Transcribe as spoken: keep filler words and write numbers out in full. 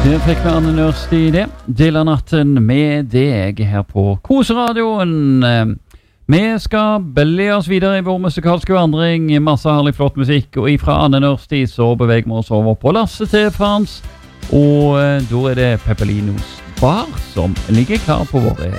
Der fikk vi Anne Nørst i det. Deler natten med deg her på Koseradioen. Vi skal belle oss videre i vår musikalske vandring. Masse herlig flott musikk. Og ifra Anne Nørst i så beveger vi oss over på Lasse til Frans. Og da er det Peppelinos Bar som ligger klar på våre